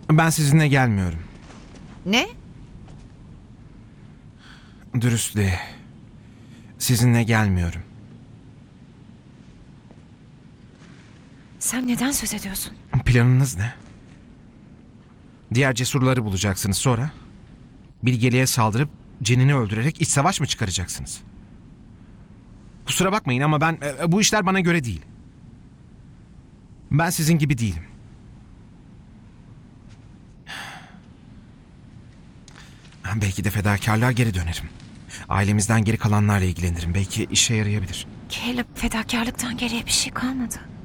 Ben sizinle gelmiyorum. Ne? Dürüstlüğe. Sizinle gelmiyorum. Sen neden söz ediyorsun? Planınız ne? Diğer cesurları bulacaksınız sonra. Bilgeliğe saldırıp Cenini öldürerek iç savaş mı çıkaracaksınız? Kusura bakmayın ama bu işler bana göre değil. Ben sizin gibi değilim. Belki de fedakarlığa geri dönerim. Ailemizden geri kalanlarla ilgilenirim. Belki işe yarayabilir. Caleb, fedakarlıktan geriye bir şey kalmadı.